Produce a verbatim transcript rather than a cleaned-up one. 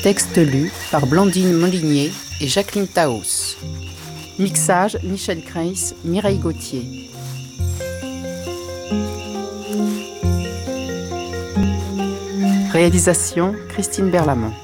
Texte lu par Blandine Molinier et Jacqueline Taos. Mixage Michel Kreis, Mireille Gauthier. Réalisation Christine Berlamont.